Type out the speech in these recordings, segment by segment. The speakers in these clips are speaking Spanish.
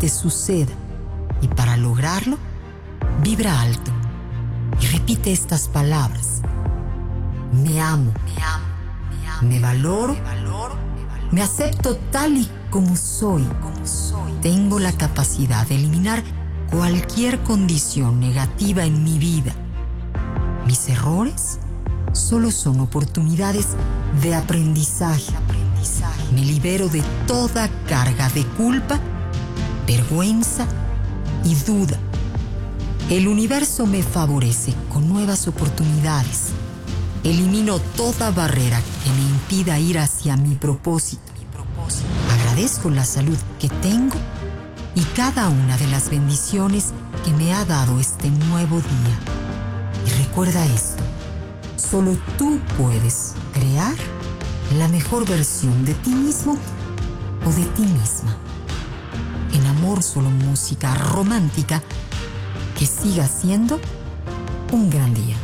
te suceda. Y para lograrlo, vibra alto y repite estas palabras. Me amo, me valoro, me acepto tal y como soy. Tengo la capacidad de eliminar cualquier condición negativa en mi vida. Mis errores solo son oportunidades de aprendizaje. Me libero de toda carga de culpa, vergüenza y duda. El universo me favorece con nuevas oportunidades. Elimino toda barrera que me impida ir hacia mi propósito. Agradezco la salud que tengo y cada una de las bendiciones que me ha dado este nuevo día. Y recuerda esto, solo tú puedes crear la mejor versión de ti mismo o de ti misma. En Amor, solo música romántica que siga siendo un gran día.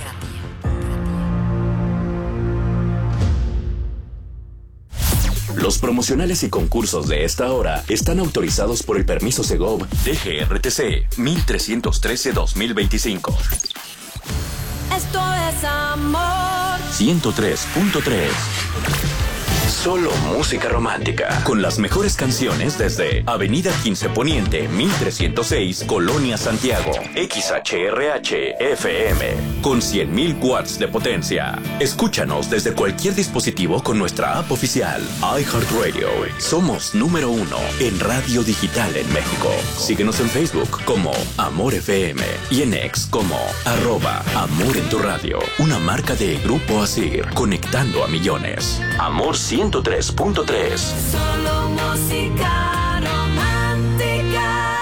Los promocionales y concursos de esta hora están autorizados por el permiso Segov DGRTC 1313-2025. Esto es Amor 103.3. Solo música romántica, con las mejores canciones desde Avenida 15 Poniente, 1306, Colonia Santiago. XHRH FM, con 100.000 watts de potencia. Escúchanos desde cualquier dispositivo con nuestra app oficial, iHeartRadio. Somos número 1 en radio digital en México. Síguenos en Facebook como Amor FM y en X como @Amor en tu radio. Una marca de Grupo Asir, conectando a millones. Amor 103.3. Solo música romántica.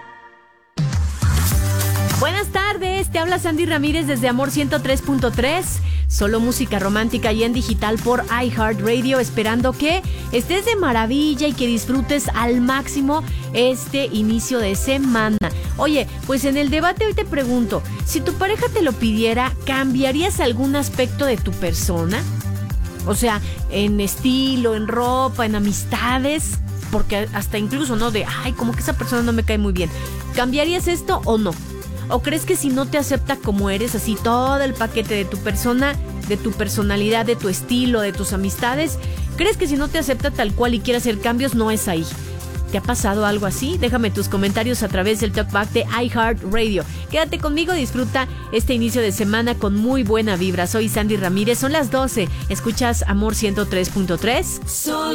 Buenas tardes, te habla Sandy Ramírez desde Amor 103.3. Solo música romántica y en digital por iHeartRadio, esperando que estés de maravilla y que disfrutes al máximo este inicio de semana. Oye, pues en el debate hoy te pregunto, si tu pareja te lo pidiera, ¿cambiarías algún aspecto de tu persona? O sea, en estilo, en ropa, en amistades, porque hasta incluso, ¿no? De, ay, como que esa persona no me cae muy bien. ¿Cambiarías esto o no? ¿O crees que si no te acepta como eres, así todo el paquete de tu persona, de tu personalidad, de tu estilo, de tus amistades, crees que si no te acepta tal cual y quiere hacer cambios, no es ahí? ¿Te ha pasado algo así? Déjame tus comentarios a través del talkback de iHeartRadio. Quédate conmigo, disfruta este inicio de semana con muy buena vibra. Soy Sandy Ramírez, son las 12. ¿Escuchas Amor 103.3?